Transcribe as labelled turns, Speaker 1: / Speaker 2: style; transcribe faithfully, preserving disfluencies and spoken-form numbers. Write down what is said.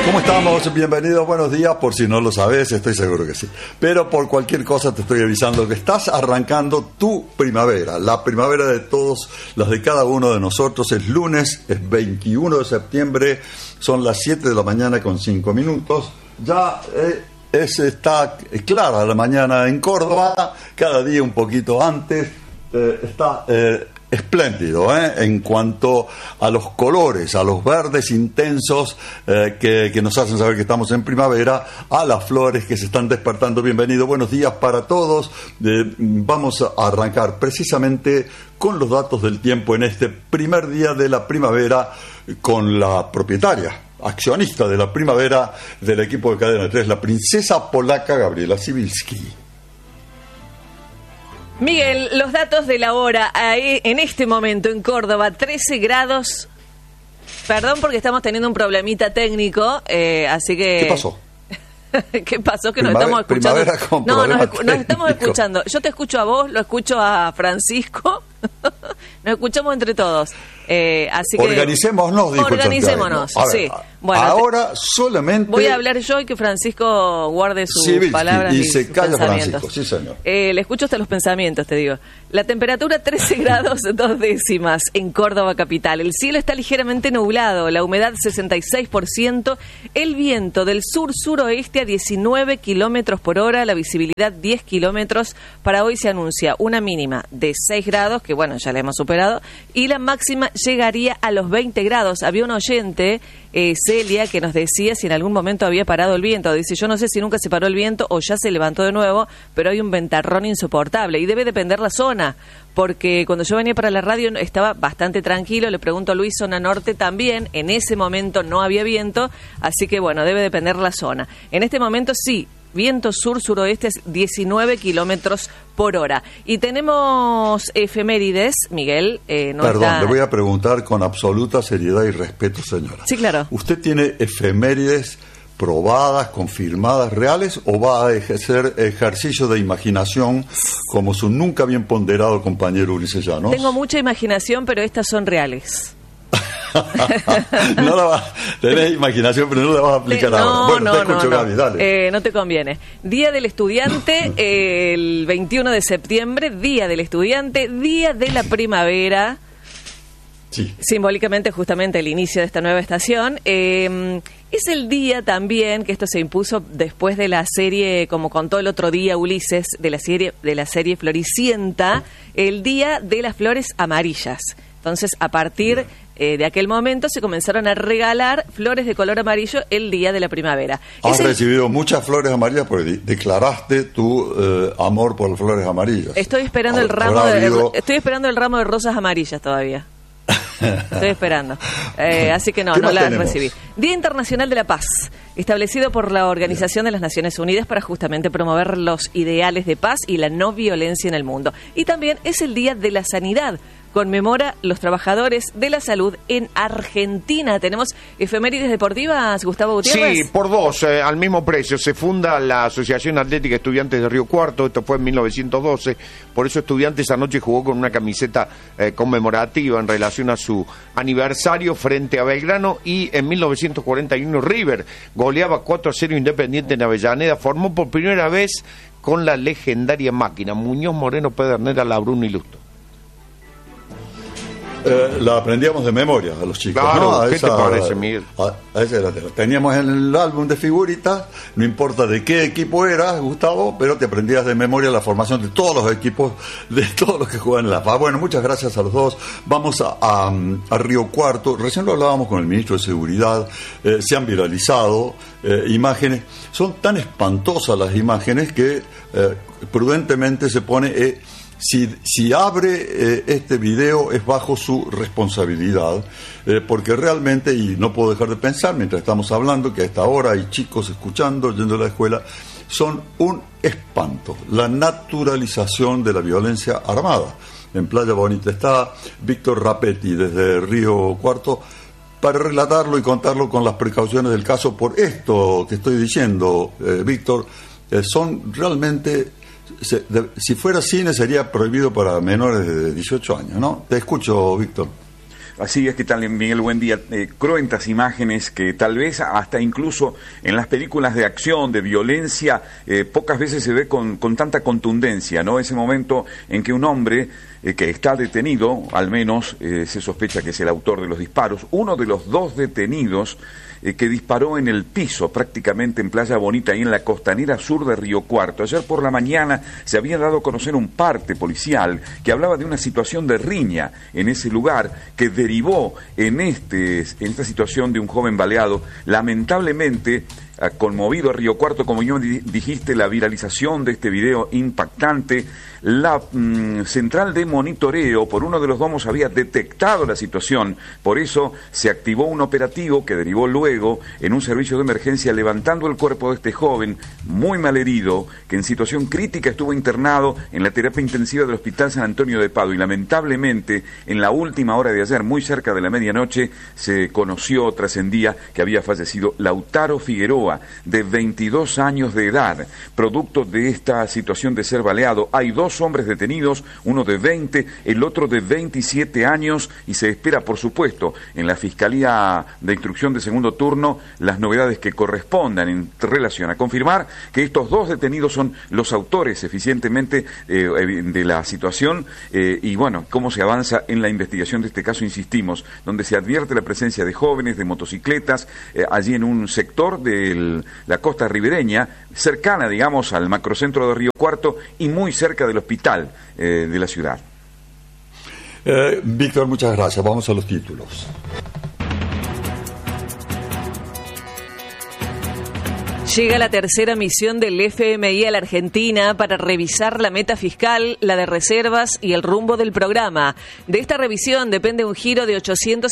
Speaker 1: ¿Cómo estamos? Bienvenidos, buenos días. Por si no lo sabes, estoy seguro que sí. Pero por cualquier cosa te estoy avisando que estás arrancando tu primavera. La primavera de todos, las de cada uno de nosotros. Es lunes, es veintiuno de septiembre. Son las siete de la mañana con cinco minutos. Ya eh, es, está clara la mañana en Córdoba. Cada día un poquito antes. Eh, está... Eh, espléndido, ¿eh? En cuanto a los colores, a los verdes intensos eh, que, que nos hacen saber que estamos en primavera, a las flores que se están despertando. Bienvenido, buenos días para todos. Eh, vamos a arrancar precisamente con los datos del tiempo en este primer día de la primavera con la propietaria, accionista de la primavera del equipo de Cadena tres, la princesa polaca Gabriela Sibilski.
Speaker 2: Miguel, los datos de la hora, ahí, en este momento en Córdoba, trece grados. Perdón porque estamos teniendo un problemita técnico, eh, así que...
Speaker 1: ¿Qué pasó?
Speaker 2: ¿Qué pasó? Que
Speaker 1: Primavera,
Speaker 2: nos estamos escuchando.
Speaker 1: Con
Speaker 2: no, nos,
Speaker 1: técnico.
Speaker 2: nos estamos escuchando. Yo te escucho a vos, lo escucho a Francisco. Nos escuchamos entre todos. Eh, así que
Speaker 1: organicémonos, dijo
Speaker 2: Organicémonos,
Speaker 1: ver,
Speaker 2: sí. Bueno,
Speaker 1: ahora
Speaker 2: te,
Speaker 1: solamente
Speaker 2: voy a hablar yo y que Francisco guarde sus
Speaker 1: Sibilski,
Speaker 2: palabras
Speaker 1: y,
Speaker 2: y
Speaker 1: se
Speaker 2: sus
Speaker 1: calla
Speaker 2: pensamientos.
Speaker 1: Francisco, sí señor.
Speaker 2: Eh, le escucho hasta los pensamientos, te digo. La temperatura trece grados dos décimas en Córdoba capital. El cielo está ligeramente nublado, la humedad sesenta y seis por ciento, el viento del sur-suroeste a diecinueve kilómetros por hora, la visibilidad diez kilómetros. Para hoy se anuncia una mínima de seis grados, que bueno, ya la hemos superado, y la máxima llegaría a los veinte grados. Había un oyente, eh, Celia, que nos decía si en algún momento había parado el viento. Dice, yo no sé si nunca se paró el viento o ya se levantó de nuevo, pero hay un ventarrón insoportable y debe depender la zona, porque cuando yo venía para la radio estaba bastante tranquilo. Le pregunto a Luis, zona norte también, en ese momento no había viento, así que bueno, debe depender la zona. En este momento sí, viento sur-suroeste es diecinueve kilómetros por hora. Y tenemos efemérides, Miguel. Eh, no
Speaker 1: Perdón,
Speaker 2: está...
Speaker 1: le voy a preguntar con absoluta seriedad y respeto, señora.
Speaker 2: Sí, claro.
Speaker 1: ¿Usted tiene efemérides probadas, confirmadas, reales, o va a ejercer ejercicio de imaginación como su nunca bien ponderado compañero Ulises Llanos?
Speaker 2: Tengo mucha imaginación, pero estas son reales.
Speaker 1: No la va, tenés imaginación, pero no la vas a aplicar
Speaker 2: no,
Speaker 1: ahora. Bueno,
Speaker 2: no,
Speaker 1: te escucho,
Speaker 2: no,
Speaker 1: Gaby,
Speaker 2: no.
Speaker 1: dale.
Speaker 2: Eh, no te conviene. Día del Estudiante, eh, el veintiuno de septiembre, Día del Estudiante, Día de la Primavera.
Speaker 1: Sí.
Speaker 2: Simbólicamente, justamente, el inicio de esta nueva estación. Eh, es el día también, que esto se impuso después de la serie, como contó el otro día Ulises, de la serie, de la serie Floricienta, el Día de las Flores Amarillas. Entonces, a partir eh, de aquel momento se comenzaron a regalar flores de color amarillo el día de la primavera.
Speaker 1: Has
Speaker 2: el...
Speaker 1: recibido muchas flores amarillas porque de- declaraste tu eh, amor por las flores amarillas.
Speaker 2: Estoy esperando el
Speaker 1: Habrá
Speaker 2: ramo de,
Speaker 1: habido...
Speaker 2: estoy esperando el ramo de rosas amarillas todavía. Estoy esperando. Eh, así que no, no las recibí. Día Internacional de la Paz, establecido por la Organización de las Naciones Unidas para justamente promover los ideales de paz y la no violencia en el mundo. Y también es el Día de la Sanidad. Conmemora los trabajadores de la salud en Argentina. Tenemos efemérides deportivas, Gustavo Gutiérrez.
Speaker 3: Sí, por dos, eh, al mismo precio. Se funda la Asociación Atlética Estudiantes de Río Cuarto, esto fue en mil novecientos doce, por eso Estudiantes anoche jugó con una camiseta eh, conmemorativa en relación a su aniversario frente a Belgrano, y en mil novecientos cuarenta y uno River goleaba cuatro a cero Independiente en Avellaneda, formó por primera vez con la legendaria máquina Muñoz, Moreno, Pedernera, Labruno y Lusto.
Speaker 1: Eh, la aprendíamos de memoria a los chicos.
Speaker 3: Claro,
Speaker 1: ¿no? A
Speaker 3: ¿qué
Speaker 1: esa,
Speaker 3: te parece, Miguel?
Speaker 1: A, a esa era, teníamos en el álbum de figuritas, no importa de qué equipo eras, Gustavo, pero te aprendías de memoria la formación de todos los equipos, de todos los que juegan en la Paz. Bueno, muchas gracias a los dos. Vamos a, a, a Río Cuarto. Recién lo hablábamos con el ministro de Seguridad. Eh, se han viralizado eh, imágenes. Son tan espantosas las imágenes que eh, prudentemente se pone... Eh, Si, si abre eh, este video es bajo su responsabilidad, eh, porque realmente, y no puedo dejar de pensar mientras estamos hablando, que a esta hora hay chicos escuchando, yendo a la escuela, son un espanto, la naturalización de la violencia armada. En Playa Bonita está Víctor Rapetti desde Río Cuarto para relatarlo y contarlo con las precauciones del caso. Por esto que estoy diciendo, eh, Víctor, eh, son realmente... Se, de, si fuera cine sería prohibido para menores de dieciocho años, ¿no? Te escucho, Víctor.
Speaker 4: Así es, que tal, Miguel, buen día. Eh, cruentas imágenes que tal vez hasta incluso en las películas de acción, de violencia, eh, pocas veces se ve con, con tanta contundencia, ¿no? Ese momento en que un hombre eh, que está detenido, al menos eh, se sospecha que es el autor de los disparos, uno de los dos detenidos eh, que disparó en el piso, prácticamente en Playa Bonita, ahí en la costanera sur de Río Cuarto. Ayer por la mañana se había dado a conocer un parte policial que hablaba de una situación de riña en ese lugar que derivó en, este, en esta situación de un joven baleado. Lamentablemente, ha conmovido a Río Cuarto, como yo dijiste, la viralización de este video impactante. La mmm, central de monitoreo por uno de los domos había detectado la situación, por eso se activó un operativo que derivó luego en un servicio de emergencia, levantando el cuerpo de este joven muy malherido, que en situación crítica estuvo internado en la terapia intensiva del Hospital San Antonio de Padua, y lamentablemente en la última hora de ayer, muy cerca de la medianoche, se conoció, trascendía que había fallecido Lautaro Figueroa, de veintidós años de edad, producto de esta situación de ser baleado. Hay dos hombres detenidos, uno de veinte, el otro de veintisiete años, y se espera, por supuesto, en la Fiscalía de Instrucción de Segundo Turno, las novedades que correspondan en relación a confirmar que estos dos detenidos son los autores eficientemente eh, de la situación, eh, y bueno, cómo se avanza en la investigación de este caso, insistimos, donde se advierte la presencia de jóvenes, de motocicletas, eh, allí en un sector de la costa ribereña, cercana, digamos, al macrocentro de Río Cuarto y muy cerca del hospital eh, de la ciudad.
Speaker 1: Eh, Víctor, muchas gracias. Vamos a los títulos.
Speaker 2: Llega la tercera misión del F M I a la Argentina para revisar la meta fiscal, la de reservas y el rumbo del programa. De esta revisión depende un giro de ochocientos